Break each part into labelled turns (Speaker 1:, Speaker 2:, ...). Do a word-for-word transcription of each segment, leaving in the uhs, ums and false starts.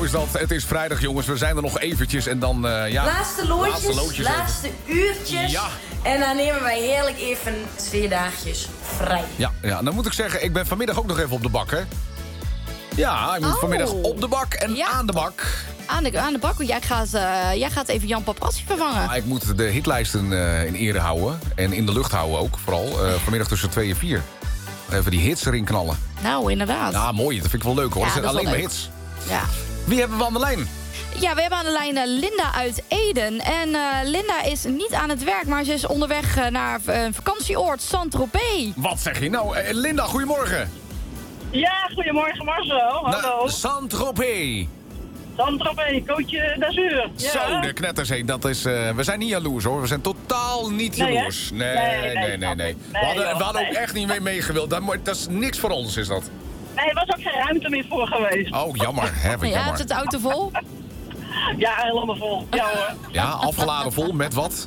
Speaker 1: is dat. Het is vrijdag, jongens. We zijn er nog eventjes en dan, uh, ja...
Speaker 2: Laatste loodjes,
Speaker 1: laatste, loodjes
Speaker 2: laatste uurtjes.
Speaker 1: Ja.
Speaker 2: En dan nemen wij heerlijk even twee dagjes vrij.
Speaker 1: Ja, ja, dan moet ik zeggen, ik ben vanmiddag ook nog even op de bak, hè. Ja, ik moet
Speaker 3: Oh.
Speaker 1: vanmiddag op de bak en
Speaker 3: Ja.
Speaker 1: aan de bak.
Speaker 3: Aan de, aan de bak, want jij gaat, uh, jij gaat even Jan Paparazzi vervangen.
Speaker 1: Maar ik moet de hitlijsten uh, in ere houden. En in de lucht houden ook, vooral. Uh, vanmiddag tussen twee en vier. Even die hits erin knallen.
Speaker 3: Nou, inderdaad.
Speaker 1: Ja, mooi. Dat vind ik wel leuk, hoor.
Speaker 3: Ja,
Speaker 1: dat zijn
Speaker 3: dat is
Speaker 1: alleen
Speaker 3: wel
Speaker 1: maar
Speaker 3: leuk.
Speaker 1: hits.
Speaker 3: Ja.
Speaker 1: Wie hebben we aan de lijn?
Speaker 3: Ja, we hebben aan de lijn uh, Linda uit Eden. En uh, Linda is niet aan het werk, maar ze is onderweg uh, naar een uh, vakantieoord Saint-Tropez.
Speaker 1: Wat zeg je nou? Uh, Linda, goedemorgen.
Speaker 4: Ja, goedemorgen Marcel. Hallo.
Speaker 1: Nou, Saint-Tropez.
Speaker 4: Saint-Tropez, Cootje d'Azur. Ja.
Speaker 1: Zo, de knetters heen. Dat is, uh, we zijn niet jaloers, hoor. We zijn totaal niet
Speaker 4: Nee,
Speaker 1: jaloers.
Speaker 4: hè?
Speaker 1: Nee,
Speaker 4: Nee,
Speaker 1: nee,
Speaker 4: nee,
Speaker 1: nee, nee.
Speaker 4: nee,
Speaker 1: We hadden,
Speaker 4: joh,
Speaker 1: we hadden ook
Speaker 4: nee.
Speaker 1: echt niet mee meegewild. Dat, mo- dat is niks voor ons, is dat.
Speaker 4: Nee, er was ook geen ruimte meer voor geweest.
Speaker 1: Oh, jammer. Hè, wat
Speaker 3: Ja,
Speaker 1: jammer.
Speaker 3: het is de auto vol.
Speaker 4: Ja, helemaal vol. Ja hoor.
Speaker 1: Ja, afgeladen vol met wat?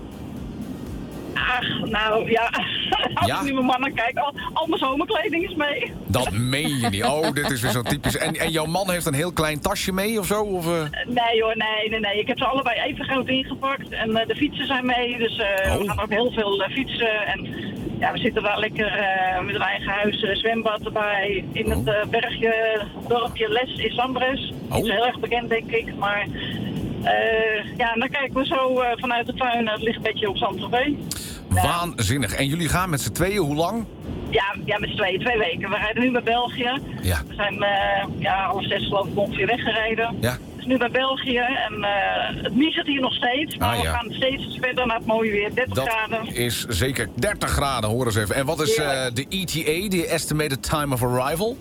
Speaker 4: Ach, nou ja. Als
Speaker 1: Ja?
Speaker 4: ik nu mijn mannen kijk, al, al mijn zomerkleding is mee.
Speaker 1: Dat meen je niet. Oh, dit is weer zo typisch. En, en jouw man heeft een heel klein tasje mee of zo? Of, uh...
Speaker 4: Nee hoor, nee, nee, nee. Ik heb ze allebei even groot ingepakt. En uh, de fietsen zijn mee, dus uh,
Speaker 1: Oh.
Speaker 4: we gaan ook heel veel uh, fietsen. En ja, we zitten wel lekker uh, met een eigen huis, uh, zwembad erbij. In
Speaker 1: Oh.
Speaker 4: het uh, bergje, dorpje Les in Sambres.
Speaker 1: Oh.
Speaker 4: Dat is heel erg bekend, denk ik. Maar uh, ja, dan kijken we zo uh, vanuit de tuin. Het ligt een beetje op Saint-Tropez.
Speaker 1: Waanzinnig. En jullie gaan met z'n tweeën, hoe lang?
Speaker 4: Ja, ja, met z'n tweeën, twee weken. We rijden nu bij België.
Speaker 1: Ja.
Speaker 4: We zijn uh, ja, half zes geloof ik ongeveer weggereden.
Speaker 1: Ja.
Speaker 4: Dus nu bij België en uh, het miezert hier nog steeds. Maar
Speaker 1: Ah, ja.
Speaker 4: we gaan steeds verder naar het mooie weer, dertig
Speaker 1: Dat
Speaker 4: graden.
Speaker 1: is zeker dertig graden, hoor eens even. En wat is
Speaker 4: Ja.
Speaker 1: uh, de E T A, de Estimated Time of Arrival?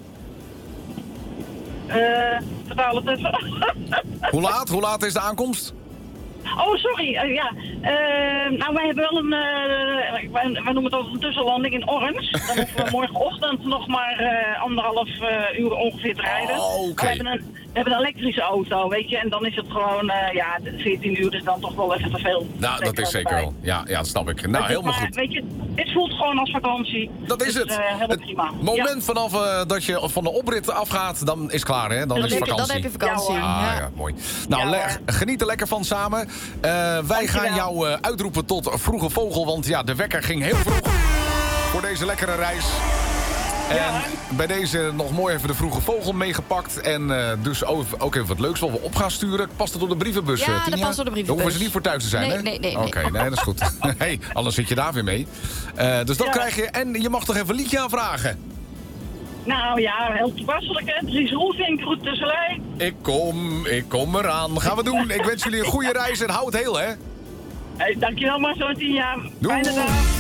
Speaker 4: Uh, vertaal het even.
Speaker 1: Hoe laat? Hoe laat is de aankomst?
Speaker 4: Oh, sorry. Uh, ja. Uh, nou, wij hebben wel een... Uh, wij, wij noemen het altijd een tussenlanding in Orange. Dan hoeven we morgenochtend nog maar uh, anderhalf uh, uur ongeveer te rijden.
Speaker 1: Oh, oké.
Speaker 4: We hebben, een, we hebben een elektrische auto, weet je. En dan is het gewoon, uh, ja, veertien uur is dan toch wel even te veel.
Speaker 1: Nou, dat is zeker
Speaker 4: erbij.
Speaker 1: wel. Ja, ja, dat snap ik. Nou,
Speaker 4: Maar,
Speaker 1: helemaal goed.
Speaker 4: Weet je, dit voelt gewoon als vakantie.
Speaker 1: Dat is
Speaker 4: Dus,
Speaker 1: het.
Speaker 4: Uh, helemaal
Speaker 1: Het
Speaker 4: prima.
Speaker 1: moment vanaf uh, dat je van de oprit afgaat, dan is klaar, hè? Dan
Speaker 4: Dan
Speaker 1: is
Speaker 4: heb je-
Speaker 1: vakantie.
Speaker 3: Dan heb je vakantie.
Speaker 4: Ja, hoor.
Speaker 1: Ah,
Speaker 3: Ja.
Speaker 1: ja, mooi. Nou,
Speaker 4: Ja,
Speaker 1: le-
Speaker 4: hoor.
Speaker 1: geniet er lekker van samen. Uh, wij gaan
Speaker 4: Dankjewel.
Speaker 1: jou uh, uitroepen tot vroege vogel, want ja, de wekker ging heel vroeg voor deze lekkere reis. En
Speaker 4: Ja.
Speaker 1: bij deze nog mooi even de vroege vogel meegepakt. En uh, dus ook, ook even wat leuks wat we op gaan sturen. Past het op de brievenbus,
Speaker 3: Ja,
Speaker 1: uh,
Speaker 3: dat
Speaker 1: Tinja?
Speaker 3: past op de brievenbus.
Speaker 1: Daar hoeven ze niet voor thuis te zijn,
Speaker 3: Nee,
Speaker 1: hè?
Speaker 3: nee, nee, nee.
Speaker 1: Oké, nee, dat is goed. Hey, anders zit je daar weer mee. Uh, dus dat
Speaker 4: Ja.
Speaker 1: krijg je. En je mag toch even een liedje aanvragen?
Speaker 4: Nou ja, heel toepasselijk, hè. Dries Roelvink, Roet Tusselij.
Speaker 1: Ik kom, ik kom eraan. Gaan we doen. Ik wens jullie een goede reis en houd het heel, hè?
Speaker 4: Hey, dankjewel Marcel en Tinja.
Speaker 1: Doei.
Speaker 4: Fijne dag.